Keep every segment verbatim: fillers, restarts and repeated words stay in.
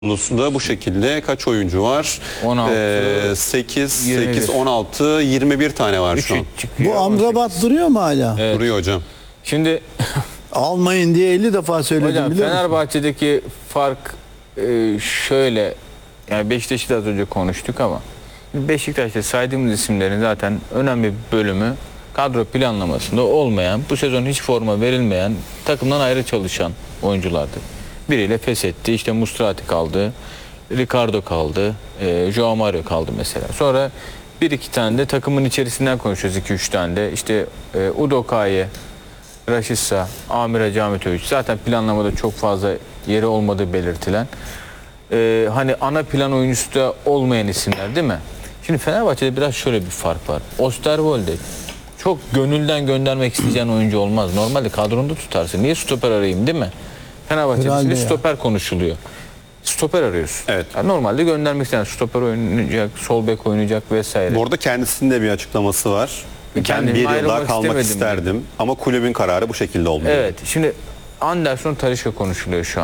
da bu şekilde kaç oyuncu var? on altı, ee, sekiz, sekiz, yirmi bir. on altı, yirmi bir tane var şu an. Bu Amrabat duruyor mu hala? Evet. Duruyor hocam. Şimdi Almayın diye elli defa söyledim, hocam biliyor musun? Fenerbahçe'deki fark e, şöyle, yani Beşiktaş'ı da az önce konuştuk ama Beşiktaş'ta saydığımız isimlerin zaten önemli bir bölümü kadro planlamasında olmayan, bu sezon hiç forma verilmeyen, takımdan ayrı çalışan oyunculardı. Biriyle feshetti, işte Mustrati kaldı, Ricardo kaldı, e, Joao Mario kaldı mesela. Sonra bir iki tane de takımın içerisinden konuşuyoruz, iki üç tane de. İşte e, Udokai, Raşitsa, Amir Hacı Ahmet Övüç. Zaten planlamada çok fazla yeri olmadığı belirtilen. E, hani ana plan oyuncusu da olmayan isimler değil mi? Şimdi Fenerbahçe'de biraz şöyle bir fark var. Osterwolde çok gönülden göndermek isteyeceğin oyuncu olmaz. Normalde kadronda tutarsın. Niye stoper arayayım değil mi? Fenerbahçe'de stoper konuşuluyor. Stoper arıyorsun. Evet. Yani normalde göndermek isteyen stoper oynayacak, sol bek oynayacak vesaire. Bu arada kendisinin de bir açıklaması var. Ben Kendime bir yıl daha ayrılmak kalmak istemedim isterdim diye. ama kulübün kararı bu şekilde oldu. Evet. Şimdi Anderson Talisca konuşuluyor şu an.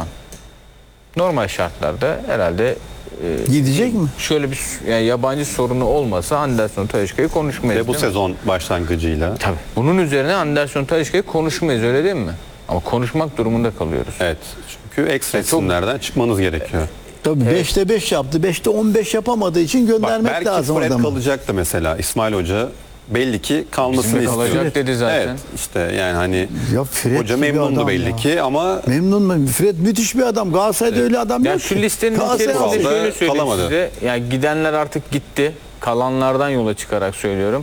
Normal şartlarda herhalde e, Gidecek mi? şöyle bir yani yabancı sorunu olmasa Anderson Talisca'yı konuşmayız. Ve bu değil mi? sezon başlangıcıyla. Tabii. Bunun üzerine Anderson Talisca'yı konuşmayız, öyle değil mi? Ama konuşmak durumunda kalıyoruz. Evet. Çünkü ekstra çok- isimlerden çıkmanız gerekiyor. Tabii Evet. beşte beş yaptı. beşte on beş yapamadığı için Bak göndermek belki lazım Fred adamı. kalacaktı mesela. İsmail Hoca belli ki kalmasını Bizimle istiyor. kalacak dedi zaten. Evet işte yani hani Ya Fred hoca gibi memnundu adam belli ya. ki ama Memnun mu? Fred müthiş bir adam. Galatasaray'da öyle adam Ya yok şu ki. listenin Galatasaray içerisinde aldı. şöyle söyleyeyim Kalamadı. size. Yani gidenler artık gitti. Kalanlardan yola çıkarak söylüyorum.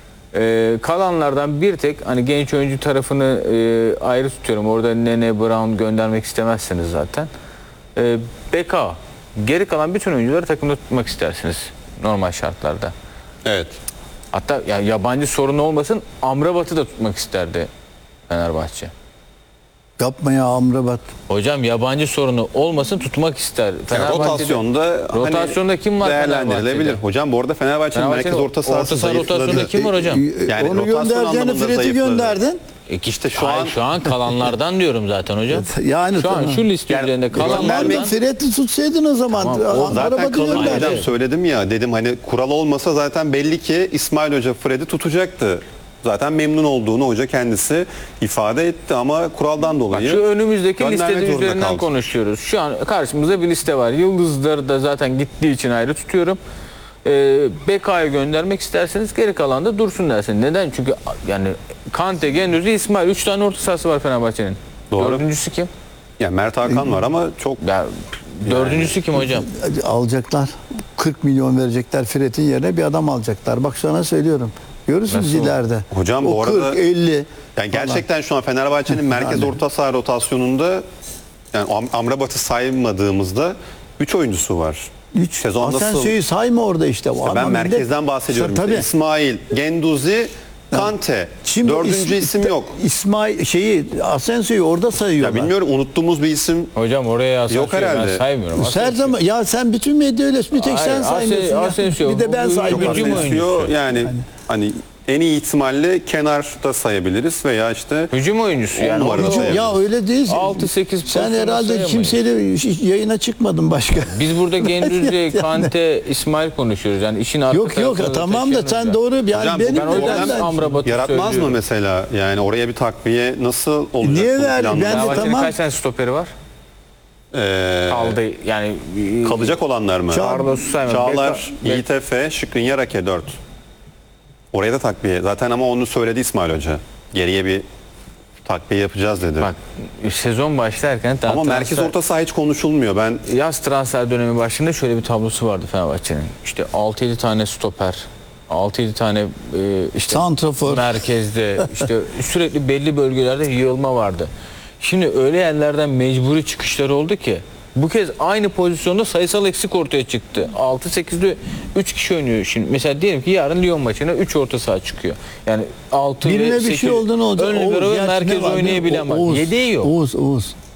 Ee, kalanlardan bir tek hani genç oyuncu tarafını e, ayrı tutuyorum. Orada Nene, Brown göndermek istemezsiniz zaten. Ee, B K. Geri kalan bütün oyuncuları takımda tutmak istersiniz normal şartlarda. evet. Hatta yani yabancı sorunu olmasın, Amrabat'ı da tutmak isterdi Fenerbahçe. Yapma ya Amrabat. Hocam yabancı sorunu olmasın, tutmak ister. Yani Fenerbahçe'de- rotasyonda Rotasyonda hani kim var değerlendirilebilir. Fenerbahçe'de? Hocam bu arada Fenerbahçe'nin Fenerbahçe'nin merkez orta sahası orta saha rotasyonda zayıfladı. kim var hocam? Yani Onu rotasyon göndereceğine anlamında Fred'i zayıfladı. gönderdin. E işte şu şu an- an şu an kalanlardan diyorum zaten hocam. Yani Şu an tamam. şu liste Yani üzerinde kalanlardan Göndermek Fred'i tutsaydın o zaman. Tamam, o Zaten Amrabat'ı kalın gönderdin. hocam Evet. söyledim ya dedim hani kural olmasa zaten belli ki İsmail Hoca Fred'i tutacaktı. Zaten memnun olduğunu hoca kendisi ifade etti ama kuraldan dolayı Şu önümüzdeki göndermek listede zorunda üzerinden kaldı. konuşuyoruz. Şu an karşımızda bir liste var. Yıldızları da zaten gittiği için ayrı tutuyorum. Ee, B K'ya göndermek isterseniz geri kalan da dursun dersin. Neden? Çünkü yani Kante, Gendüzi, İsmail. Üç tane orta sahası var Fenerbahçe'nin. Doğru. Dördüncüsü kim? Yani Mert Hakan var ama çok Ya, dördüncüsü kim hocam? Alacaklar. kırk milyon verecekler Fred'in yerine bir adam alacaklar. Bak sana söylüyorum. Görürsünüz Nasıl? ileride. Hocam o bu arada- kırk elli. yani gerçekten şu an Fenerbahçe'nin merkez Yani. orta saha rotasyonunda yani Am- Amrabat'ı saymadığımızda üç oyuncusu var. Üç. Sezon nasıl? Asensio'yu sayma orada işte. İşte Ama ben millet- merkezden bahsediyorum. Tabii. İşte İsmail, Genduzi, Kante. Şimdi Dördüncü is- isim yok. İsmail şeyi Asensio'yu orada Ya sayıyorlar. bilmiyorum unuttuğumuz bir isim. Hocam oraya Asensio Yok herhalde. ben saymıyorum. Her zaman ya sen bütün medya öyle bir tek sen Hayır, saymıyorsun. Asen- ya. Asensio, bir de ben bu- bu- saymıyorum. hücum Asensio oyuncusu. yani hani en iyi ihtimalle kenarda sayabiliriz veya işte Hücum oyuncusu On yani. numarada Onu- sayabiliriz. Ya öyle değil. altı sekiz Sen pozisyonu herhalde sayamayız. kimseyle hiç yayına çıkmadın başka. Biz burada Gendüzi, Kante, İsmail konuşuyoruz. Yani işin arka Yok yok tarafını tamam da taşıyanız sen ya. doğru yani Hocam, benim Ben o de yüzden benden- Amrabat'ı yaratmaz mı söylüyorum. mesela? Yani oraya bir takviye nasıl olacak? Niye bunu verdi? planlamak? Ben de Fenerbahçe'nin tamam. kaç tane stoperi var? Ee, Kaldı yani. kalacak olanlar mı? Çağ- Carlos'u saymadım. Çağlar, Beka- Yiğit Efe, Şikrinyar Ake dört. Oraya da takviye. Zaten ama onu söyledi İsmail Hoca. Geriye bir takviye yapacağız dedi. Bak sezon başlarken daha ama transfer- merkez orta saha hiç konuşulmuyor. Ben yaz transfer dönemi başında şöyle bir tablosu vardı Fenerbahçe'nin. İşte altı yedi tane stoper, altı yedi tane e, işte Santrafor. merkezde işte sürekli belli bölgelerde yığılma vardı. Şimdi öyle yerlerden mecburi çıkışlar oldu ki bu kez aynı pozisyonda sayısal eksik ortaya çıktı. altı sekizde üç kişi oynuyor şimdi. Mesela diyelim ki yarın Lyon maçına üç orta saha çıkıyor. Yani altı Birine ve bir sekiz şey oldu ne olacak? ön Oğuz, libero ve gerçi ne merkez var? oynayabilen var. Oğuz, Yedeği yok. Oğuz, Oğuz.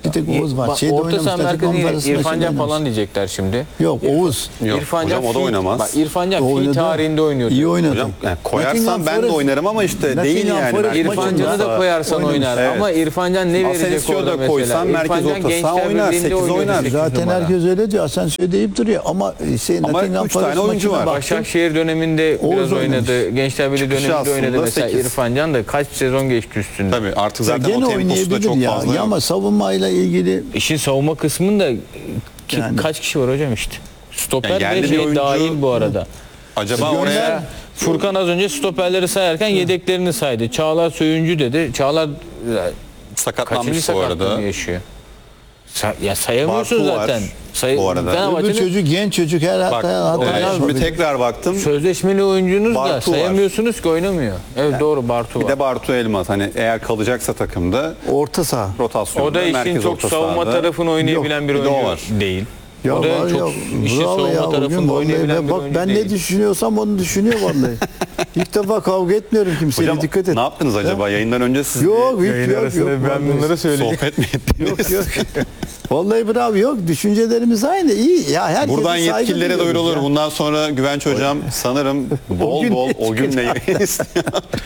Bir tek Oğuz var. Bak, Şeyde orta oynamış, saha takım merkezinde arasında İrfan şeyde Can oynamış. falan diyecekler şimdi. Yok Oğuz. Yok, İrfan hocam o da fi- oynamaz. Bak, İrfan Can O fi oynadı. tarihinde oynuyordu. İyi oynadı. Hocam yani koyarsan Nottingham ben de Forest- oynarım ama işte Nottingham değil yani. Forest merkez İrfan maçında Can'ı da koyarsan oynamış. oynar. Evet. Ama İrfan Can ne verecek Asensio'yu orada da mesela? koysan merkez İrfan Can orta saha Gençler oynar, Birliği'nde sekiz oynuyordu oynar. sekiz Zaten numara. herkes öyle diyor. Asensio deyip duruyor ama şey Ama Nottingham üç tane Forest oyuncu maçına var. baktım. Başakşehir döneminde Oğuz biraz oynadı. oynamış. Gençler Birliği Çıkışı döneminde oynadı aslında mesela. sekiz. İrfan Can da kaç sezon geçti üstünde. Tabii artık Ya zaten gene o temposu da oynayabilir çok ya. fazla ya yok. ama savunmayla ilgili İşin savunma kısmında ki- Yani. kaç kişi var hocam işte. Stoper Yani yerli ve bir şey oyuncu- dahil bu arada. Acaba Gönder- oraya Furkan az önce stoperleri sayarken yedeklerini saydı. Çağlar Söyüncü dedi. Çağlar kaçıncı sakatlanmış bu sakatlığını arada. yaşıyor? Sa- ya sayamıyorsun Bartu var zaten. Say- bu arada. öbür Fenerbahçe'nin çocuk genç çocuk her Bak hata hata e, şimdi yapabilir. tekrar baktım. sözleşmeli oyuncunuz da Bartu var. sayamıyorsunuz ki oynamıyor. Evet doğru Bartu Bir var. de Bartu Elmas hani eğer kalacaksa takımda Orta saha. rotasyonda O da işin merkez çok orta savunma sahada. tarafını oynayabilen Yok, bir bir de o oyuncu var. değil. Ya o da var çok ya, işin bravo savunma ya, bugün tarafında vallahi oynayabilen be- bir bak oyuncu ben değil. ne düşünüyorsam onu düşünüyor vallahi. İlk defa kavga etmiyorum kimseyle, Hocam dikkat et. ne yaptınız acaba? Yayından önce siz Yok, bir hiç yok, yok. vallahi. sohbet mi ettiniz? Yok yok. Vallahi bravo yok. Düşüncelerimiz aynı. İyi ya herkese Buradan saygı yetkililere duyuyoruz duyurulur. ya. Bundan sonra Güvenç Hocam sanırım bol gün bol o günle yetkili. yayın istiyor.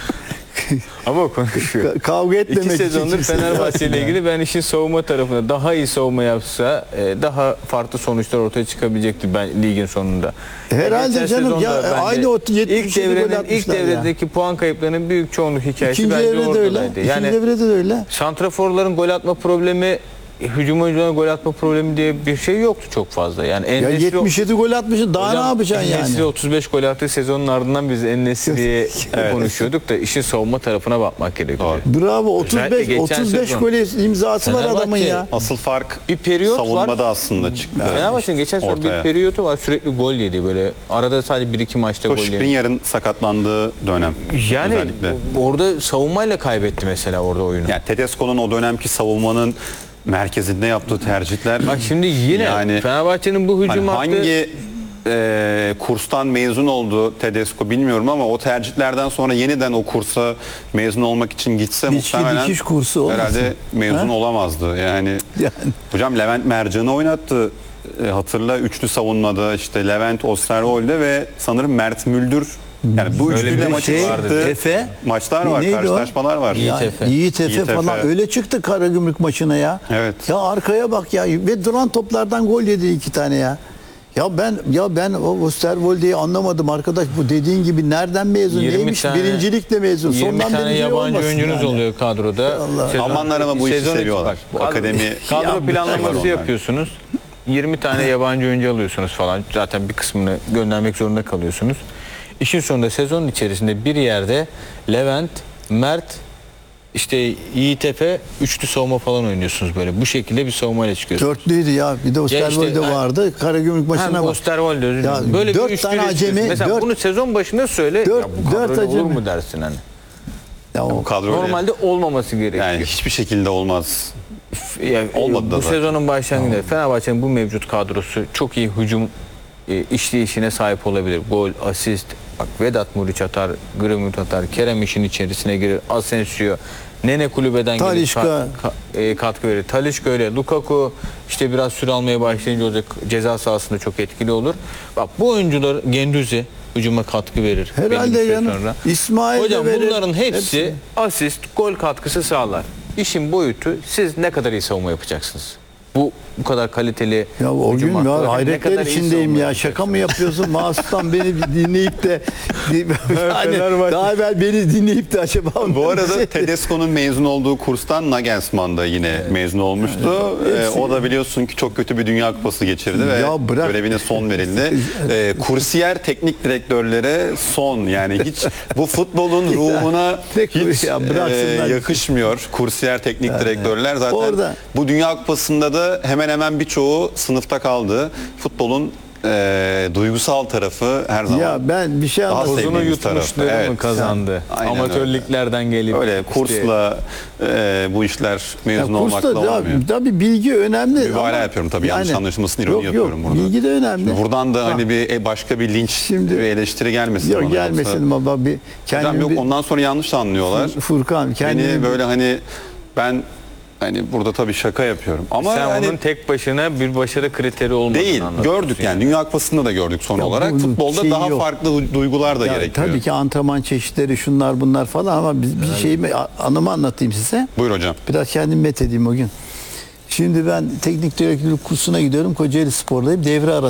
Ama o konuşuyor. Ka- Kavga etmemek İki için sezondur kimse- Fenerbahçe ile ilgili ben işin savunma tarafında daha iyi savunma yapsa e, daha farklı sonuçlar ortaya çıkabilecekti ben ligin sonunda. Herhalde Geçen canım, sezonda ya, bence aynı o yetmiş ilk yedi gol devrenin ilk atmışlar ya. devredeki puan kayıplarının büyük çoğunluk hikayesi İkinci bence evrede öyle. oradaydı. İkinci Yani evrede de öyle. santraforların gol atma problemi hücum oyuncularının gol atma problemi diye bir şey yoktu çok fazla. Yani Ya En-Nesyri- yetmiş yedi gol atmışsın. Daha Hocam, ne yapacaksın En-Nesyri yani? otuz beş gol attığı sezonun ardından biz En-Nesyri'ye konuşuyorduk da işin savunma tarafına bakmak gerekiyor. Bravo otuz Özellikle beş geçen otuz beş sezon. gol imzası var adamın Fenerbahçe- ya. Asıl fark Bir periyot var. savunmada aslında çıktı. Fenerbahçe'nin geçen sezon bir Ortaya. periyodu var sürekli gol yedi böyle. Arada sadece bir iki maçta gol yedi. Skriniar'ın sakatlandığı dönem. Yani özellikle. orada savunmayla kaybetti mesela orada oyunu. Yani Tedesco'nun o dönemki savunmanın merkezinde yaptığı tercihler. Bak şimdi yine Yani Fenerbahçe'nin bu hücum hani hattı hangi e, kurstan mezun oldu Tedesco bilmiyorum ama o tercihlerden sonra yeniden o kursa mezun olmak için gitse Dikiş- muhtemelen dikiş kursu olmasın. herhalde mezun Ha? olamazdı. Yani Yani. hocam Levent Mercan'ı oynattı. E, hatırla üçlü savunmada işte Levent Osterwolde ve sanırım Mert Müldür. Yani bu Öyle üçlüyle bir maçı şey çıktı. Efe. Maçlar var, Neydi o? karşılaşmalar var. Yiğit Ya, Efe. Yiğit Efe Yiğit falan Efe. öyle çıktı Karagümrük maçına ya. Evet. Ya arkaya bak ya ve duran toplardan gol yedi iki tane ya. Ya ben ya ben o Osterwolde'yi anlamadım arkadaş, bu dediğin gibi nereden mezun, yirmi neymiş, tane- birincilikle mezun. yirmi Sondan tane birinci yabancı olmasın oyuncunuz yani. oluyor kadroda. Allah. Sezon- Almanlar ama bu işi sezon- seviyorlar. bak, Bu kadro- akademi- Kadro Ya, planlaması onlar. yapıyorsunuz. yirmi tane yabancı oyuncu alıyorsunuz falan. Zaten bir kısmını göndermek zorunda kalıyorsunuz. İşin sonunda sezonun içerisinde bir yerde Levent, Mert, işte Yiğit Efe üçlü savunma falan oynuyorsunuz böyle. Bu şekilde bir savunmayla çıkıyorsunuz. Dörtlüydü ya. Bir de Osterwolde işte, ha- vardı. Karagümrük Hem maçına bak. Osterwolde özür Ya dilerim. Böyle dört bir üçlü tane çıkıyorsun. acemi, Mesela dört- bunu sezon başında söyle. dört- ya bu dört kadroyla olur acemi. mu dersin hani? Ya o Kadro öyle. Normalde olmaması gerekiyor. yani hiçbir şekilde olmaz. Yani Olmadı da bu zaten. sezonun başlangıcında Fenerbahçe'nin bu mevcut kadrosu çok iyi hücum e, işleyişine sahip olabilir. Gol, asist, bak Vedat Muriç atar, Gremut atar, Kerem işin içerisine girer, Asensio, Nene kulübeden gelip Talisca. ka- ka- e, katkı verir. Talisca öyle, Lukaku işte biraz süre almaya başlayınca olacak, ceza sahasında çok etkili olur. Bak bu oyuncular, Gendüzi hücuma katkı verir. belli bir herhalde süre canım. sonra. İsmail Hocam de verir. bunların hepsi, Hepsi. asist, gol katkısı sağlar. İşin boyutu siz ne kadar iyi savunma yapacaksınız? Bu bu kadar kaliteli Ya o hücum gün hattı var ne hayretler kadar iyi içindeyim savunma ya. Şaka mı yapıyorsun? Mahsus'tan beni dinleyip de hani Fenerbahçe- daha evvel beni dinleyip de acaba Bu arada Tedesco'nun mezun olduğu kurstan Nagelsmann da yine mezun olmuştu. Ee, o da biliyorsun ki çok kötü bir Dünya Kupası geçirdi ve Ya bırak. görevine son verildi. Ee, kursiyer teknik direktörlere son, yani hiç bu futbolun ruhuna ne hiç kur- ya bıraksınlar. e, yakışmıyor kursiyer teknik direktörler. Zaten Orada- bu Dünya Kupası'nda da hemen hemen birçoğu sınıfta kaldı. Futbolun e, duygusal tarafı her zaman. Ya ben bir şey Daha anlatayım. sevdiğim. Tozunu sevdiğimiz yutmuşları tarafı. mı Evet. kazandı? Aynen Amatörlüklerden gelip Öyle işte- kursla e, bu işler mezun Ya olmakla kursta ya, olmuyor. tabii bilgi önemli. Mübalağa ama yapıyorum tabii, yanlış anlaşılmasın, ironi yok, yapıyorum yok, burada. Bilgi de önemli. Buradan da hani bir e, başka bir linç Şimdi- bir eleştiri gelmesin Yok bana. gelmesin Yoksa- baba bir Hocam kendimi yok, bir- ondan sonra yanlış anlıyorlar. Furkan kendimi Beni böyle hani ben hani burada tabii şaka yapıyorum. Ama Sen hani bunun tek başına bir başarı kriteri olmadığını değil. anlatıyorsun Gördük yani. yani. Dünya Kupası'nda da gördük son Ya olarak. bunun Futbolda şeyi daha yok. farklı du- duygular da Ya gerekiyor. tabii ki antrenman çeşitleri şunlar bunlar falan ama biz bir şeyimi anımı anlatayım size. Buyur hocam. Biraz kendimi methedeyim o gün. Şimdi ben teknik direktörlük kursuna gidiyorum. Kocaeli Spor'dayım. Devre arası